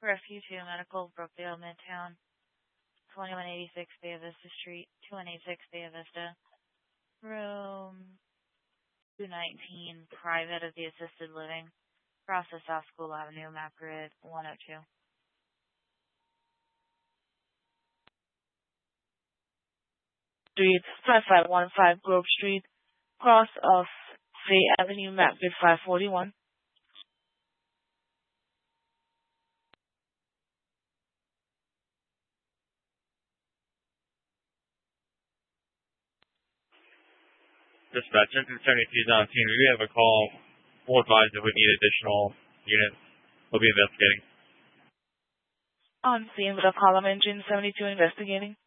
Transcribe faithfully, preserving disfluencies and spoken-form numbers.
Rescue two Medical, Brookdale, Midtown, twenty-one eighty-six Bay Vista Street, twenty-one eighty-six Bay Vista, room two nineteen, private of the assisted living, Process South School Avenue, Map Grid one oh two. Street, five five one five Grove Street, cross of Fay Avenue, Map Grid five forty-one. Dispatch, Engine seventy-two seventeen, we have a call. We'll advise if we need additional units. We'll be investigating. On scene with a column engine seventy-two investigating.